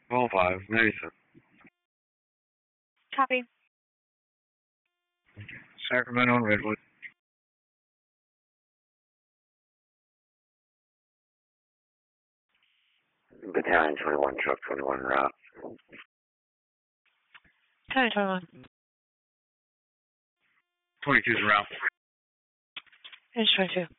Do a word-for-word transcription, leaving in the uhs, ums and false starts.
twelve five, Mason. Copy. Sacramento and Redwood. Battalion twenty-one, truck twenty-one route. Battalion twenty-one. twenty-two's route. It's twenty-two.